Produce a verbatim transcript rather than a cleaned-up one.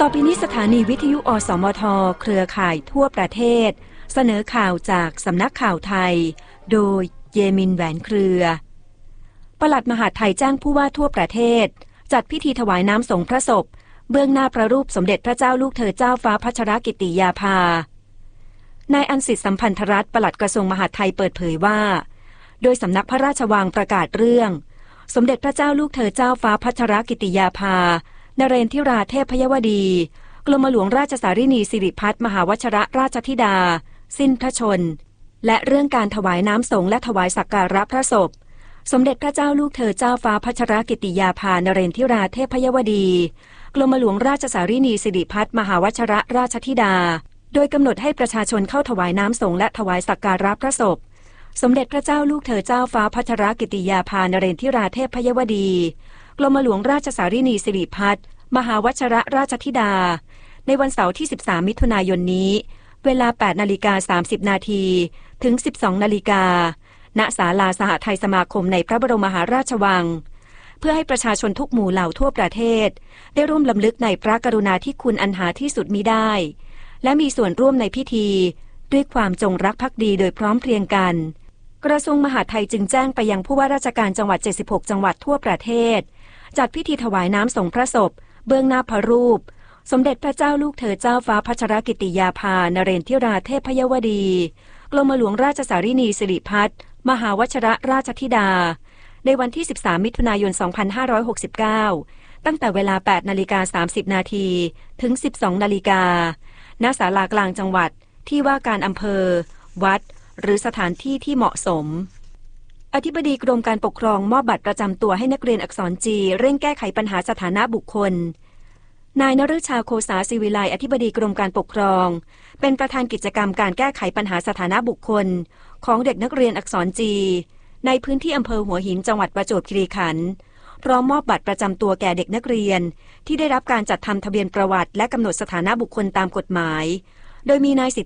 อไปนี้สถานีวิทยุอสมทเครือข่ายทั่วประเทศเสนอข่าวจากสำนักข่าวไทยโดยเยมินแหวนเครือปลัดมหาดไทยแจ้งผู้ว่าทั่วประเทศจัดพิธีถวายน้ำสงฆ์พระศพเบื้องหน้าพระรูปสมเด็จพระเจ้าลูกเธอเจ้าฟ้าพัชรกิติยาภานายอันสิทธิสัมพันธรัตน์ปลัดกระทรวงมหาดไทยเปิดเผยว่าโดยสำนักพระราชวังประกาศเรื่องสมเด็จพระเจ้าลูกเธอเจ้าฟ้าพัชรกิติยาภานเรนทิราเทพยวดีกรมหลวงราชสารินีสิริพัฒน์มหาวชิรราชธิดาสิ้นพระชนม์และเรื่องการถวายน้ำสงฆ์และถวายสักการะพระศพสมเด็จพระเจ้าลูกเธอเจ้าฟ้าพัชรกิติยาภานเรนทิราเทพยวดีกรมหลวงราชสารินีสิริพัฒน์มหาวชิรราชธิดาโดยกำหนดให้ประชาชนเข้าถวายน้ำสงฆ์และถวายสักการะพระศพสมเด็จพระเจ้าลูกเธอเจ้าฟ้าพัชรกิติยาภานเรนทิราเทพยวดีกรมหลวงราชสารินีสิริพัฒน์มหาวชิรราชธิดาในวันเสาร์ที่สิบสามมิถุนายนนี้เวลา แปดนาฬิกาสามสิบนาทีถึง สิบสองนาฬิกาณศาลาสหไทยสมาคมในพระบรมมหาราชวังเพื่อให้ประชาชนทุกหมู่เหล่าทั่วประเทศได้ร่วมรำลึกในพระกรุณาธิคุณอันหาที่สุดมิได้และมีส่วนร่วมในพิธีด้วยความจงรักภักดีโดยพร้อมเพรียงกันกระทรวงมหาดไทยจึงแจ้งไปยังผู้ว่าราชการจังหวัดเจ็ดสิบหกจังหวัดทั่วประเทศจัดพิธีถวายน้ำสงฆ์พระศพเบื้องหน้าพระรูปสมเด็จพระเจ้าลูกเธอเจ้าฟ้าพัชรกิติยาภานเรนทิราเทพยวดีกรมหลวงราชสารินีสิริพัฒน์มหาวชิรราชธิดาในวันที่สิบสามมิถุนายนสองพันห้าร้อยหกสิบเก้าตั้งแต่เวลา แปดนาฬิกาสามสิบนาทีถึง สิบสองนาฬิกาณศาลากลางจังหวัดที่ว่าการอำเภอวัดหรือสถานที่ที่เหมาะสมอธิบดีกรมการปกครองมอบบัตรประจำตัวให้นักเรียนอักษรจีเร่งแก้ไขปัญหาสถานะบุคคลนายนฤชาโคสาศิวิไลอธิบดีกรมการปกครองเป็นประธานกิจกรรมการแก้ไขปัญหาสถานะบุคคลของเด็กนักเรียนอักษรจีในพื้นที่อำเภอหัวหินจังหวัดประจวบคีรีขันธ์พร้อมมอบบัตรประจำตัวแก่เด็กนักเรียนที่ได้รับการจัดทำทะเบียนประวัติและกำหนดสถานะบุคคลตามกฎหมายโดยมีนายสิท